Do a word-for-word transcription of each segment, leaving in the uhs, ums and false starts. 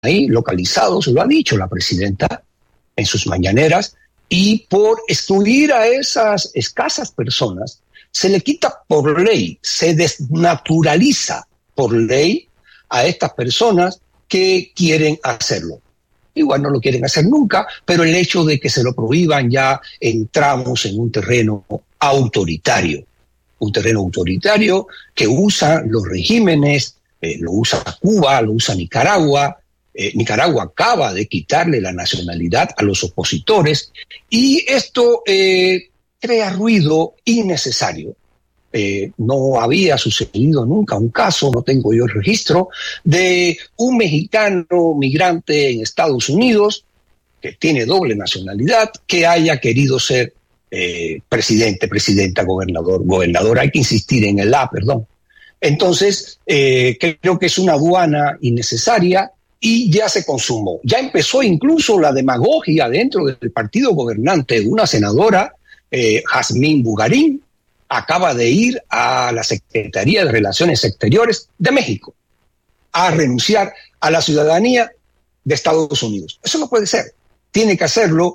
ahí localizados, lo ha dicho la presidenta en sus mañaneras, y por excluir a esas escasas personas, se le quita por ley, se desnaturaliza por ley a estas personas que quieren hacerlo. Igual no lo quieren hacer nunca, pero el hecho de que se lo prohíban, ya entramos en un terreno autoritario, un terreno autoritario que usan los regímenes, eh, lo usa Cuba, lo usa Nicaragua. Eh, Nicaragua acaba de quitarle la nacionalidad a los opositores, y esto eh, crea ruido innecesario. Eh, no había sucedido nunca un caso, no tengo yo el registro, de un mexicano migrante en Estados Unidos que tiene doble nacionalidad, que haya querido ser eh, presidente, presidenta, gobernador, gobernador. Hay que insistir en el A, perdón. Entonces, eh, creo que es una aduana innecesaria y ya se consumó. Ya empezó incluso la demagogia dentro del partido gobernante. Una senadora, eh, Jazmín Bugarín, acaba de ir a la Secretaría de Relaciones Exteriores de México a renunciar a la ciudadanía de Estados Unidos. Eso no puede ser. Tiene que hacerlo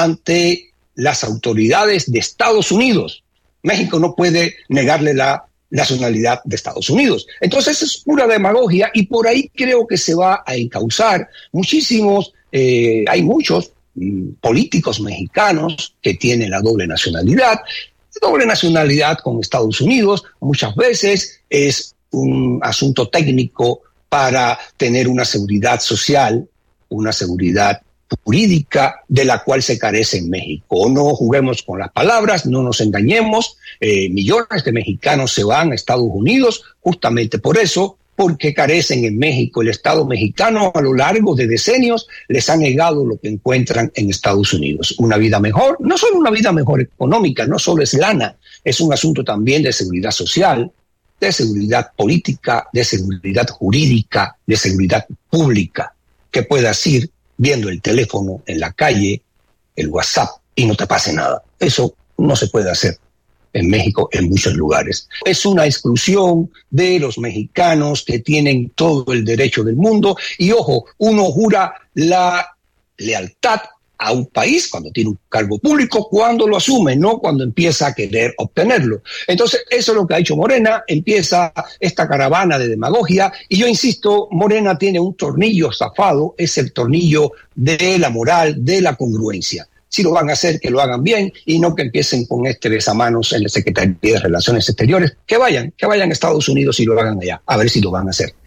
ante las autoridades de Estados Unidos. México no puede negarle la nacionalidad de Estados Unidos. Entonces es pura demagogia, y por ahí creo que se va a encauzar muchísimos, eh, hay muchos mm, políticos mexicanos que tienen la doble nacionalidad. Doble nacionalidad con Estados Unidos muchas veces es un asunto técnico para tener una seguridad social, una seguridad jurídica de la cual se carece en México. No juguemos con las palabras, no nos engañemos. Eh, millones de mexicanos se van a Estados Unidos justamente por eso, porque carecen en México. El Estado mexicano a lo largo de decenios les ha negado lo que encuentran en Estados Unidos. Una vida mejor, no solo una vida mejor económica, no solo es lana, es un asunto también de seguridad social, de seguridad política, de seguridad jurídica, de seguridad pública, que puedas ir viendo el teléfono en la calle, el WhatsApp, y no te pase nada. Eso no se puede hacer en México en muchos lugares. Es una exclusión de los mexicanos que tienen todo el derecho del mundo, y ojo, uno jura la lealtad a un país cuando tiene un cargo público, cuando lo asume, no cuando empieza a querer obtenerlo. Entonces, eso es lo que ha hecho Morena. Empieza esta caravana de demagogia, y yo insisto, Morena tiene un tornillo zafado, es el tornillo de la moral, de la congruencia. Si lo van a hacer, que lo hagan bien, y no que empiecen con este besamanos en la Secretaría de Relaciones Exteriores. Que vayan, que vayan a Estados Unidos y lo hagan allá, a ver si lo van a hacer.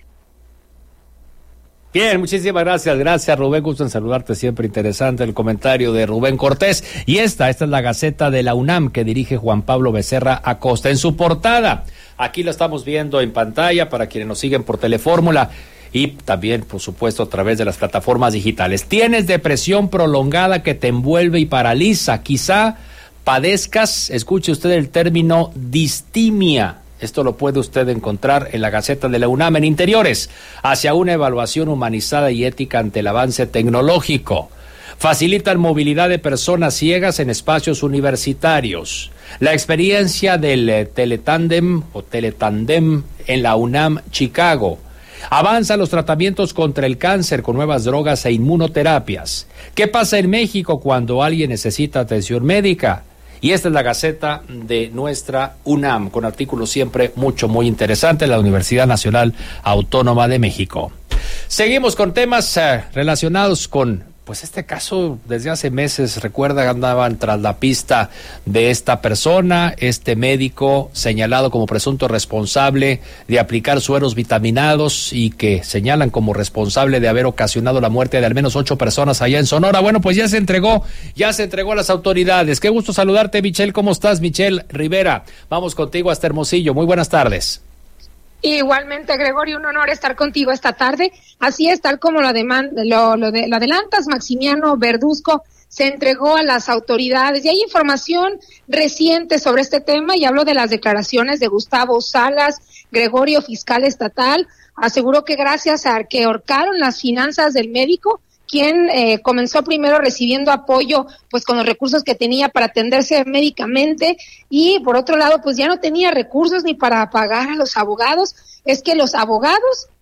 Bien, muchísimas gracias, gracias Rubén, gusto en saludarte, siempre interesante el comentario de Rubén Cortés. Y esta, esta es la Gaceta de la UNAM que dirige Juan Pablo Becerra Acosta. En su portada, aquí lo estamos viendo en pantalla para quienes nos siguen por Telefórmula y también, por supuesto, a través de las plataformas digitales. Tienes depresión prolongada que te envuelve y paraliza, quizá padezcas, escuche usted el término distimia. Esto lo puede usted encontrar en la Gaceta de la UNAM en Interiores, hacia una evaluación humanizada y ética ante el avance tecnológico. Facilitan movilidad de personas ciegas en espacios universitarios. La experiencia del eh, teletándem o teletandem en la UNAM Chicago. Avanzan los tratamientos contra el cáncer con nuevas drogas e inmunoterapias. ¿Qué pasa en México cuando alguien necesita atención médica? Y esta es la Gaceta de nuestra UNAM, con artículos siempre mucho, muy interesantes, la Universidad Nacional Autónoma de México. Seguimos con temas eh, relacionados con, pues este caso desde hace meses, recuerda, andaban tras la pista de esta persona, este médico señalado como presunto responsable de aplicar sueros vitaminados y que señalan como responsable de haber ocasionado la muerte de al menos ocho personas allá en Sonora. Bueno, pues ya se entregó, ya se entregó a las autoridades. Qué gusto saludarte, Michelle. ¿Cómo estás, Michelle Rivera? Vamos contigo hasta Hermosillo. Muy buenas tardes. Igualmente, Gregorio, un honor estar contigo esta tarde. Así es, tal como lo, deman- lo, lo, de, lo adelantas, Maximiano Verduzco se entregó a las autoridades. Y hay información reciente sobre este tema, y hablo de las declaraciones de Gustavo Salas, Gregorio, fiscal estatal. Aseguró que gracias a que ahorcaron las finanzas del médico, quien eh, comenzó primero recibiendo apoyo pues con los recursos que tenía para atenderse médicamente, y por otro lado pues ya no tenía recursos ni para pagar a los abogados. Es que los abogados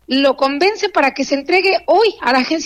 lo convence para que se entregue hoy a la agencia